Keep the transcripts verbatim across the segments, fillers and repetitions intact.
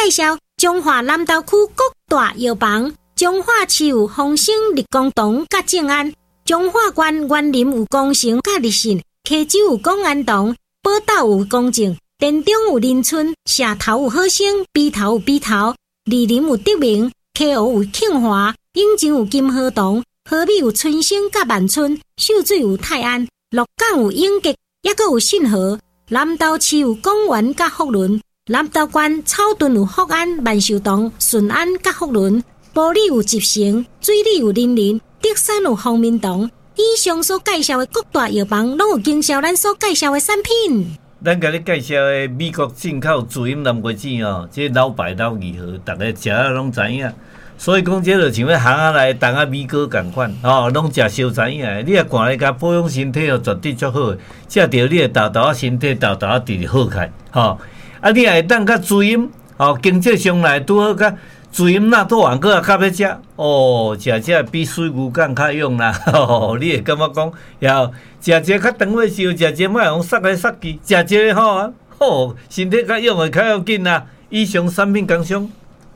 介绍中华南投区各大药房、中华市有丰盛立功堂甲正安，中华县园林有工程甲立信，溪州有公安堂，宝岛有公正，田中有林村，社头有好生，鼻头有鼻头，梨林有德明，溪湖有庆华，永州有金河堂，河美有春生甲万春，秀水有泰安，鹿港有永吉，也阁有信和。南投市有公园甲福伦，南投县草屯有福安、万寿堂、顺安甲福伦，埔里有集成，水里有林林，德山有方明堂。以上所介绍的各大药房，拢有经销咱所介绍的产品。 咱甲你介绍的美国进口自饮南瓜子哦，这老牌老字号，大家食啊拢知影。所以讲，这就像要行啊来当啊米糕共款哦，拢食烧知影的。你若赶来甲保养身体哦，绝对足好的。食着你的豆豆啊身体豆豆啊直直好起来，吼、哦。啊，你也会当甲滋阴，哦，经济上来拄好甲滋阴纳豆丸个啊，较要食哦，食这比水牛肝较用啦，吼、哦，你会感觉讲，要食这较长尾烧，食这莫用杀来杀去，食这吼啊，吼，身体较用的较要紧啦。以上产品工商。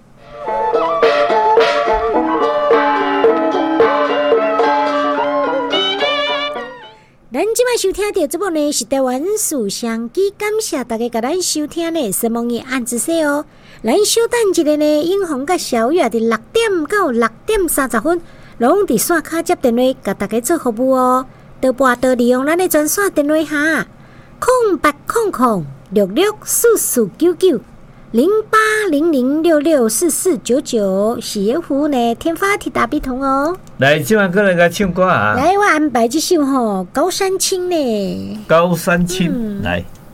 咱即摆收听到节目呢是台湾思想机，感谢大家甲咱收听呢，希望伊按一说哦。咱稍等一下呢，英宏甲小月伫六点到六点三十分，拢伫线卡接电话，甲大家做服务哦。多拨多利用咱的专线电话哈，空八空空六六四四九九。零八零零六六四四九九，喜悦服务呢，天发铁打比通哦。 来，今晚个人来唱歌啊！ 来，我安排这首吼高山青呢。 高山青、嗯、来。